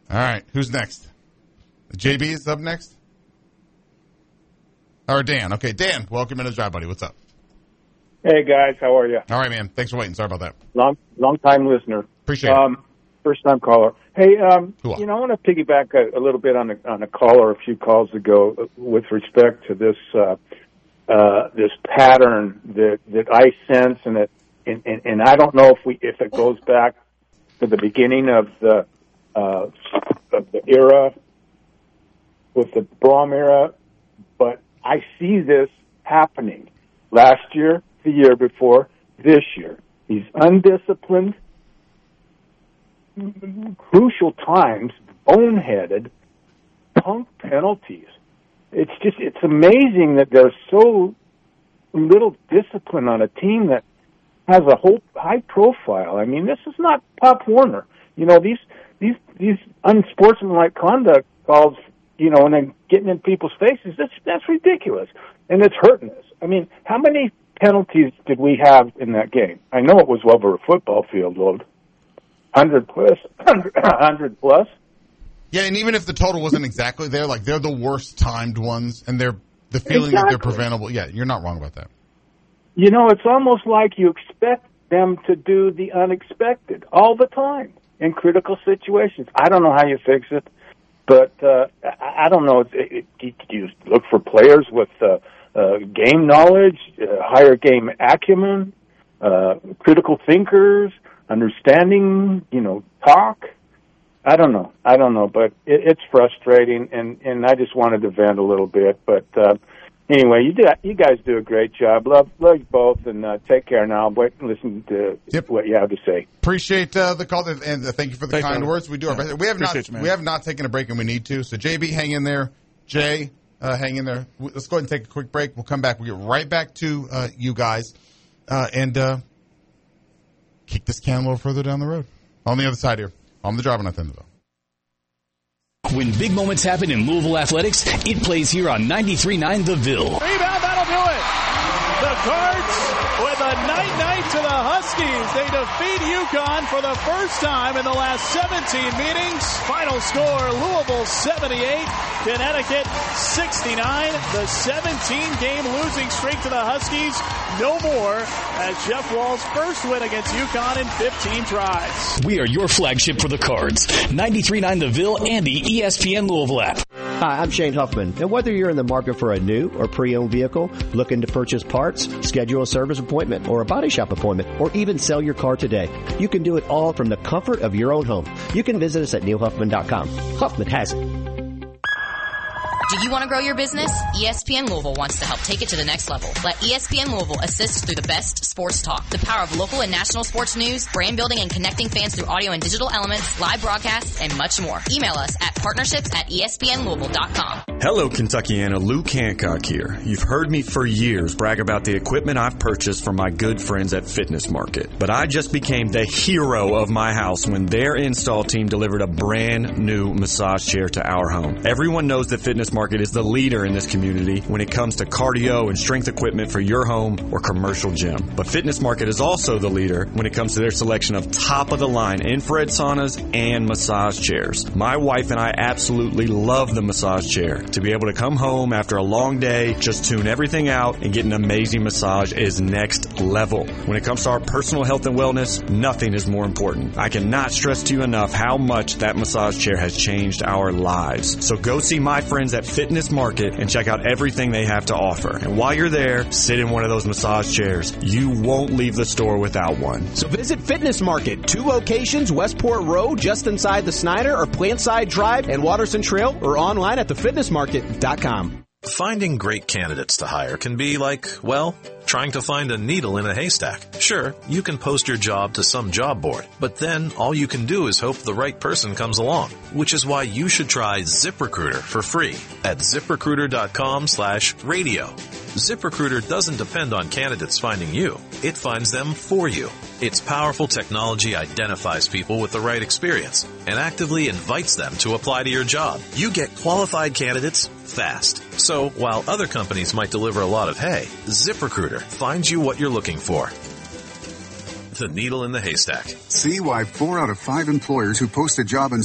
All right. Who's next? JB is up next? Or Dan. Okay, Dan, welcome into the drive, buddy. What's up? Hey, guys. How are you? All right, man. Thanks for waiting. Sorry about that. Long-time listener. Appreciate it. First-time caller. Hey, I Cool. want to piggyback a little bit on a caller a few calls ago with respect to this this pattern that I sense, and I don't know if it goes back to the beginning of the era with the Brom era, but I see this happening last year, the year before, this year. These undisciplined, crucial times, boneheaded, punk penalties. It's amazing that there's so little discipline on a team that has a whole high profile. I mean, this is not Pop Warner. You know, these unsportsmanlike conduct calls, you know, and then getting in people's faces, that's ridiculous. And it's hurting us. I mean, how many penalties did we have in that game? I know it was over a football field load. 100 plus. Yeah, and even if the total wasn't exactly there, like they're the worst timed ones, and they're the feeling that they're preventable. Yeah, you're not wrong about that. You know, it's almost like you expect them to do the unexpected all the time in critical situations. I don't know how you fix it, but I don't know. You look for players with game knowledge, higher game acumen, critical thinkers, understanding, you know, talk. I don't know, but it's frustrating, and I just wanted to vent a little bit. But anyway, you guys do a great job. Love you both, and take care now. Wait and listen to what you have to say. Appreciate the call, and thank you for the kind words. We do our best. We have not taken a break, and we need to. So JB, hang in there. Jay, hang in there. Let's go ahead and take a quick break. We'll come back. We'll get right back to you guys, and kick this can a little further down the road. On the other side here. I'm the driver, not the end of it. When big moments happen in Louisville athletics, it plays here on 93.9 The Ville. Rebound, that'll do it. The Cards with a night to the Huskies. They defeat UConn for the first time in the last 17 meetings. Final score, Louisville 78, Connecticut 69. The 17-game losing streak to the Huskies, no more, as Jeff Wall's first win against UConn in 15 tries. We are your flagship for the Cards. 93.9 The Ville and the ESPN Louisville app. Hi, I'm Shane Huffman, and whether you're in the market for a new or pre-owned vehicle, looking to purchase parts, schedule a service appointment or a body shop appointment, or even sell your car today, you can do it all from the comfort of your own home. You can visit us at neilhuffman.com. Huffman has it. Do you want to grow your business? ESPN Louisville wants to help take it to the next level. Let ESPN Louisville assist through the best sports talk, the power of local and national sports news, brand building and connecting fans through audio and digital elements, live broadcasts, and much more. Email us at partnerships@espnlouisville.com. Hello, Kentuckiana. Luke Hancock here. You've heard me for years brag about the equipment I've purchased from my good friends at Fitness Market. But I just became the hero of my house when their install team delivered a brand new massage chair to our home. Everyone knows that Fitness Market is the leader in this community when it comes to cardio and strength equipment for your home or commercial gym. But Fitness Market is also the leader when it comes to their selection of top-of-the-line infrared saunas and massage chairs. My wife and I absolutely love the massage chair. To be able to come home after a long day, just tune everything out, and get an amazing massage is next level. When it comes to our personal health and wellness, nothing is more important. I cannot stress to you enough how much that massage chair has changed our lives. So go see my friends at Fitness Market and check out everything they have to offer. And while you're there, sit in one of those massage chairs. You won't leave the store without one. So visit Fitness Market, 2 locations, Westport Road, just inside the Snyder, or Plantside Drive and Watterson Trail, or online at thefitnessmarket.com. Finding great candidates to hire can be like, well, trying to find a needle in a haystack. Sure, you can post your job to some job board, but then all you can do is hope the right person comes along, which is why you should try ZipRecruiter for free at ZipRecruiter.com/radio. ZipRecruiter doesn't depend on candidates finding you. It finds them for you. Its powerful technology identifies people with the right experience and actively invites them to apply to your job. You get qualified candidates fast. So while other companies might deliver a lot of hay, ZipRecruiter finds you what you're looking for. The needle in the haystack. See why 4 out of 5 employers who post a job in